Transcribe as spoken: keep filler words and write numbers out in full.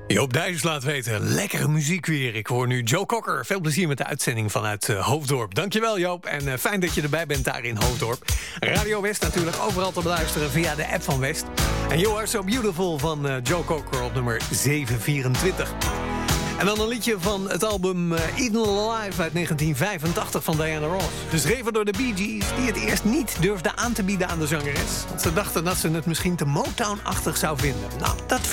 Joop Dijs laat weten, lekkere muziek weer. Ik hoor nu Joe Cocker. Veel plezier met de uitzending vanuit uh, Hoofddorp. Dankjewel Joop en uh, fijn dat je erbij bent daar in Hoofddorp. Radio West natuurlijk overal te beluisteren via de app van West. En You Are So Beautiful van uh, Joe Cocker op nummer zevenhonderdvierentwintig. En dan een liedje van het album uh, Eden Alive uit negentien vijfentachtig van Diana Ross. Geschreven door de Bee Gees, die het eerst niet durfden aan te bieden aan de zangeres. Want ze dachten dat ze het misschien te Motown-achtig zou vinden. Nou, dat